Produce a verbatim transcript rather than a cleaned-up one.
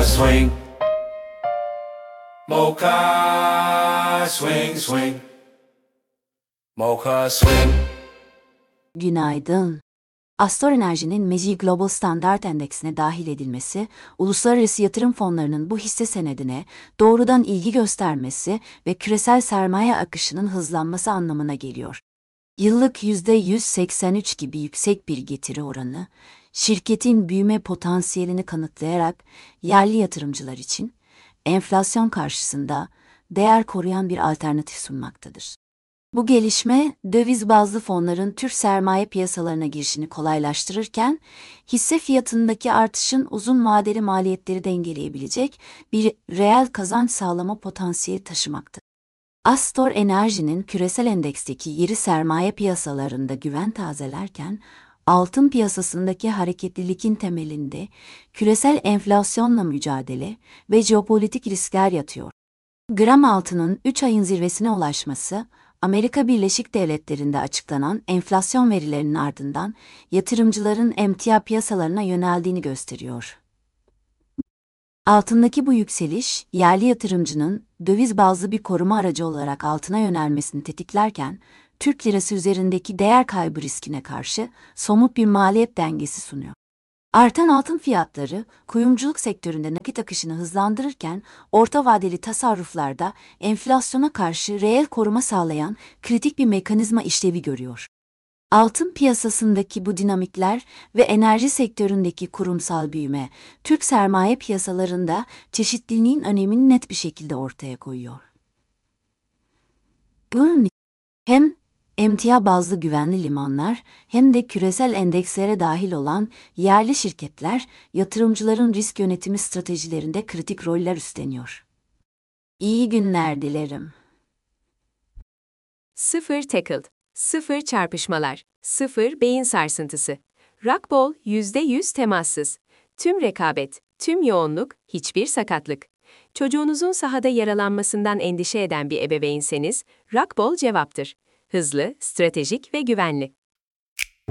Mocha swing, mocha swing swing, mocha swing. Günaydın. Astor Enerji'nin M E C I Global Standard Endeksine dahil edilmesi, uluslararası yatırım fonlarının bu hisse senedine doğrudan ilgi göstermesi ve küresel sermaye akışının hızlanması anlamına geliyor. Yıllık yüzde yüz seksen üç gibi yüksek bir getiri oranı, şirketin büyüme potansiyelini kanıtlayarak yerli yatırımcılar için enflasyon karşısında değer koruyan bir alternatif sunmaktadır. Bu gelişme, döviz bazlı fonların Türk sermaye piyasalarına girişini kolaylaştırırken, hisse fiyatındaki artışın uzun vadeli maliyetleri dengeleyebilecek bir reel kazanç sağlama potansiyeli taşımaktadır. Astor Enerji'nin küresel endeksteki yeri sermaye piyasalarında güven tazelerken, altın piyasasındaki hareketlilikin temelinde küresel enflasyonla mücadele ve jeopolitik riskler yatıyor. Gram altının üç ayın zirvesine ulaşması, Amerika Birleşik Devletleri'nde açıklanan enflasyon verilerinin ardından yatırımcıların emtia piyasalarına yöneldiğini gösteriyor. Altındaki bu yükseliş, yerli yatırımcının döviz bazlı bir koruma aracı olarak altına yönelmesini tetiklerken, Türk lirası üzerindeki değer kaybı riskine karşı somut bir maliyet dengesi sunuyor. Artan altın fiyatları, kuyumculuk sektöründe nakit akışını hızlandırırken, orta vadeli tasarruflarda enflasyona karşı reel koruma sağlayan kritik bir mekanizma işlevi görüyor. Altın piyasasındaki bu dinamikler ve enerji sektöründeki kurumsal büyüme, Türk sermaye piyasalarında çeşitliliğin önemini net bir şekilde ortaya koyuyor. Bunun hem emtia bazlı güvenli limanlar hem de küresel endekslere dahil olan yerli şirketler, yatırımcıların risk yönetimi stratejilerinde kritik roller üstleniyor. İyi günler dilerim. Sıfır Tackled, sıfır çarpışmalar, sıfır beyin sarsıntısı. Rockball yüzde yüz temassız. Tüm rekabet, tüm yoğunluk, hiçbir sakatlık. Çocuğunuzun sahada yaralanmasından endişe eden bir ebeveynseniz, Rockball cevaptır. Hızlı, stratejik ve güvenli.